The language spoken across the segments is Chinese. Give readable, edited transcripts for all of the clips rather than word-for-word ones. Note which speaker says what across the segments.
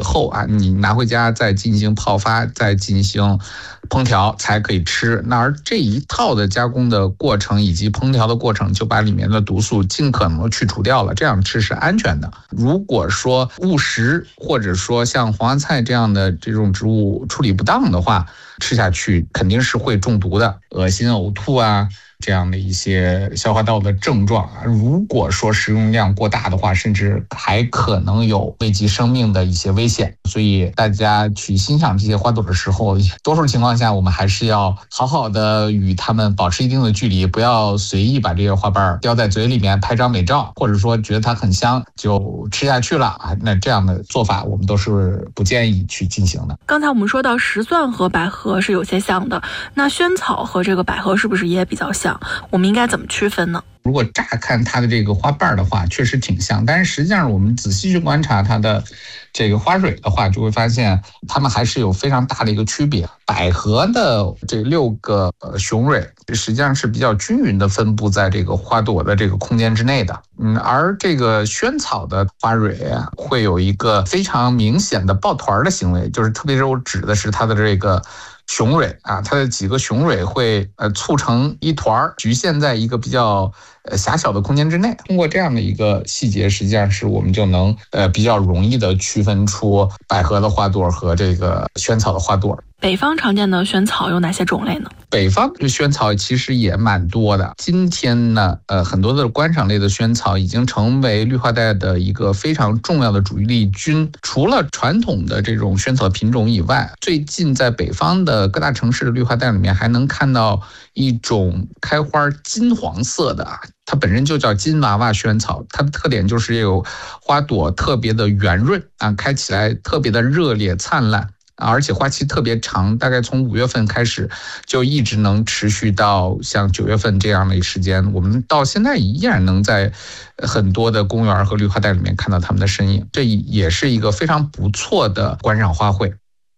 Speaker 1: 后啊，你拿回家再进行泡发，再进行烹调才可以吃。那而这一套的加工的过程以及烹调的过程，就把里面的毒素尽可能去除掉了，这样吃是安全的。如果说误食或者说像黄花菜这样的这种植物处理不当的话，吃下去肯定是会中毒的，恶心、呕吐啊，这样的一些消化道的症状。如果说食用量过大的话，甚至还可能有危及生命的一些危险。所以大家去欣赏这些花朵的时候，多数情况下我们还是要好好的与它们保持一定的距离，不要随意把这些花瓣叼在嘴里面拍张美照，或者说觉得它很香就吃下去了。那这样的做法我们都是不建议去进行的。
Speaker 2: 刚才我们说到石蒜和百合是有些像的，那萱草和这个百合是不是也比较像？我们应该怎么区分呢？
Speaker 1: 如果乍看它的这个花瓣的话，确实挺像，但是实际上我们仔细去观察它的这个花蕊的话，就会发现它们还是有非常大的一个区别。百合的这6个雄蕊实际上是比较均匀的分布在这个花朵的这个空间之内的，而这个萱草的花蕊会有一个非常明显的抱团的行为，就是特别是我指的是它的这个雄蕊啊，它的几个雄蕊会促成一团，局限在一个比较狭小的空间之内。通过这样的一个细节，实际上是我们就能比较容易的区分出百合的花朵和这个萱草的花朵。
Speaker 2: 北方常见的萱草有哪些种类呢？
Speaker 1: 北方的萱草其实也蛮多的。今天呢，很多的观赏类的萱草已经成为绿化带的一个非常重要的主力军。除了传统的这种萱草品种以外，最近在北方的各大城市的绿化带里面还能看到一种开花金黄色的，它本身就叫金娃娃萱草，它的特点就是有花朵特别的圆润啊，开起来特别的热烈灿烂。而且花期特别长，大概从5月份开始就一直能持续到像9月份这样的时间。我们到现在依然能在很多的公园和绿化带里面看到它们的身影，这也是一个非常不错的观赏花卉。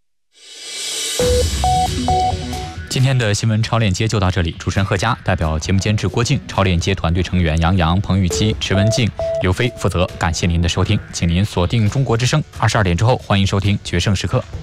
Speaker 3: 今天的新闻超链接就到这里，主持人贺佳代表节目监制郭靖、超链接团队成员杨洋、彭玉基、池文静、刘飞负责。感谢您的收听，请您锁定中国之声，22点之后欢迎收听决胜时刻。